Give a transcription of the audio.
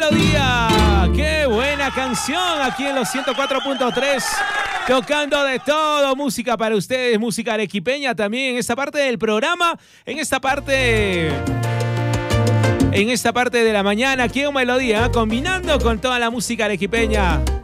Melodía. ¡Qué buena canción! Aquí en los 104.3. Tocando de todo. Música para ustedes. Música arequipeña también en esta parte del programa. En esta parte de la mañana. Aquí en Melodía. Combinando con toda la música arequipeña.